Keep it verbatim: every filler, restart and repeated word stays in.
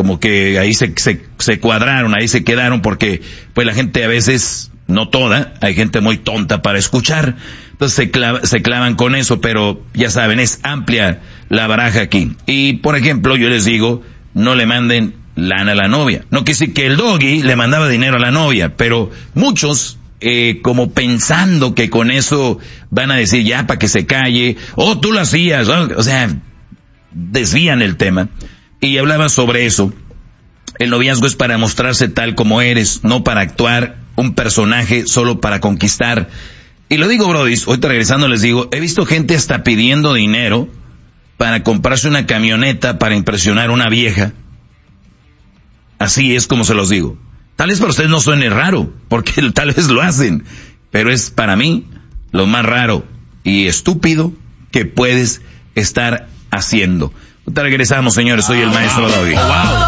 como que ahí se, se, se cuadraron, ahí se quedaron porque pues la gente a veces, no toda, hay gente muy tonta para escuchar, entonces se, clava, se clavan con eso, pero ya saben, es amplia la baraja aquí. Y por ejemplo, yo les digo, no le manden lana a la novia. No quiere decir que el Doggy le mandaba dinero a la novia, pero muchos, eh, como pensando que con eso van a decir ya para que se calle, oh, tú lo hacías, oh, o sea, desvían el tema. Y hablaba sobre eso. El noviazgo es para mostrarse tal como eres, no para actuar un personaje solo para conquistar. Y lo digo, brodis, ahorita regresando les digo, he visto gente hasta pidiendo dinero para comprarse una camioneta para impresionar a una vieja. Así es como se los digo. Tal vez para ustedes no suene raro, porque tal vez lo hacen, pero es para mí lo más raro y estúpido que puedes estar haciendo. Ahorita regresamos, señores, soy el maestro Doggy. Wow.